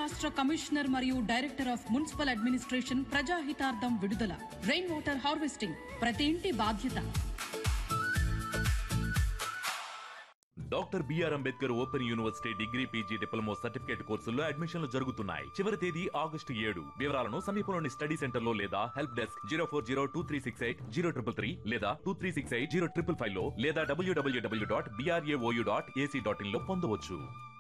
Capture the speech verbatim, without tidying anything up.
రాష్ట్ర కమిషనర్ మరియు director of municipal administration ప్రజాహితార్థం విడుదల. రెయిన్ వాటర్ హార్వెస్టింగ్ ప్రతి ఇంటి బాధ్యత. Doctor BR Ambedkar open university degree PG diploma certificate కోర్సుల్లో అడ్మిషన్లు జరుగుతున్నాయి. చివరి తేదీ ఆగస్టు ఏడు. వివరాలను సమీపంలోని స్టడీ సెంటర్ లో లేదా help desk zero four zero two three six eight zero triple three లేదా two three six eight zero triple five లో లేదా డబ్ల్యూడబ్ల్యూడబ్ల్యూ dot BRAOU dot AC dot in లో పొందవచ్చు.